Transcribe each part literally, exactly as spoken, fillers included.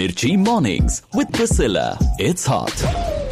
Mirchi Mornings with Priscilla. It's hot.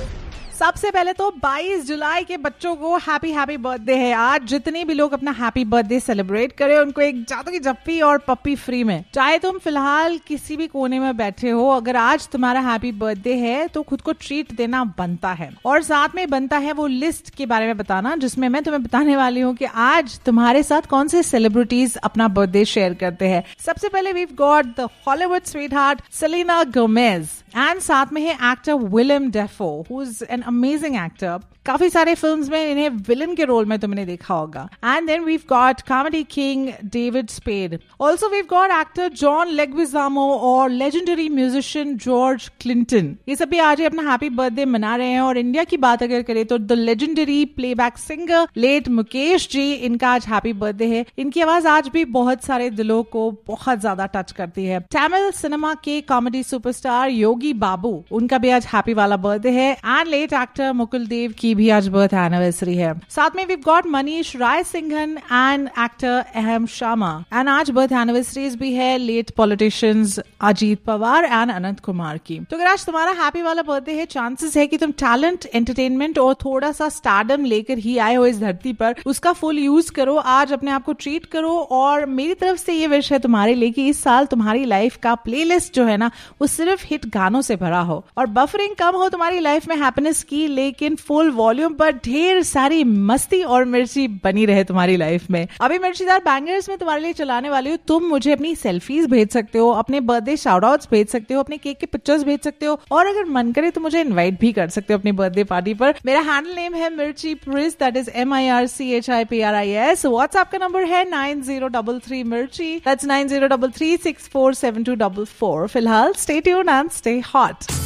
सबसे पहले तो बाईस जुलाई के बच्चों को हैप्पी हैप्पी बर्थडे है। आज जितने भी लोग अपना हैप्पी बर्थडे सेलिब्रेट करें उनको एक जादू की जप्पी और पप्पी फ्री में। चाहे तुम फिलहाल किसी भी कोने में बैठे हो, अगर आज तुम्हारा हैप्पी बर्थडे है तो खुद को ट्रीट देना बनता है। और साथ में बनता है वो लिस्ट के बारे में बताना, जिसमें मैं तुम्हें बताने वाली हूँ कि आज तुम्हारे साथ कौन से सेलिब्रिटीज अपना बर्थडे शेयर करते हैं। सबसे पहले we've got the Hollywood sweetheart Selena Gomez, and साथ में है actor William Dafoe, who is an amazing actor. काफी सारे फिल्म्स में इन्हें विलन के रोल में तुमने देखा होगा। And then we've got comedy king David spade. Also we've got actor John लेग्विजामो और लेजेंडरी म्यूजिशियन जॉर्ज क्लिंटन। ये सभी आज ही अपना हैप्पी बर्थडे मना रहे हैं। और इंडिया की बात अगर करें तो the legendary playback singer late Mukesh ji, इनका आज हैप्पी बर्थडे है। इनकी आवाज आज भी बहुत सारे दिलों को बहुत ज्यादा टच करती है। तमिल सिनेमा के कॉमेडी सुपरस्टार योगी बाबू, उनका भी आज हैप्पी वाला बर्थडे है। एंड लेट एक्टर मुकुल देव की भी आज बर्थ एनिवर्सरी है। साथ में we've got Manish Rai Singhana and actor अहम शर्मा। एंड आज बर्थ एनिवर्सरीज भी है late politicians Ajit Pawar and अनंत कुमार की। तो अगर आज तुम्हारा हैप्पी वाला बर्थडे है, चांसेस है कि तुम टैलेंट, एंटरटेनमेंट और थोड़ा सा स्टारडम लेकर ही आए हो इस धरती पर। उसका फुल यूज करो, आज अपने आप को ट्रीट करो। और मेरी तरफ से ये विश है तुम्हारे लिए कि इस साल तुम्हारी लाइफ का प्लेलिस्ट जो है ना, वो सिर्फ हिट गानों से भरा हो और बफरिंग कम हो तुम्हारी लाइफ में हैप्पीनेस की, लेकिन फुल वॉल्यूम पर ढेर सारी मस्ती और मिर्ची बनी रहे तुम्हारी लाइफ में। अभी मिर्चीदार बैंगर्स में तुम्हारे लिए चलाने वाली हूँ। तुम मुझे अपनी सेल्फीज भेज सकते हो, अपने बर्थडे शाउट आउट्स भेज सकते हो, अपने केक के पिक्चर्स भेज सकते हो, और अगर मन करे तो मुझे इनवाइट भी कर सकते हो अपनी बर्थडे पार्टी पर। मेरा हैंडल नेम है मिर्ची प्रिस, that is M I R C H I P R I S. WhatsApp का नंबर है नाइन जीरो डबल थ्री मिर्ची, that's nine zero double three six four seven to double four. फिलहाल stay tuned and stay hot.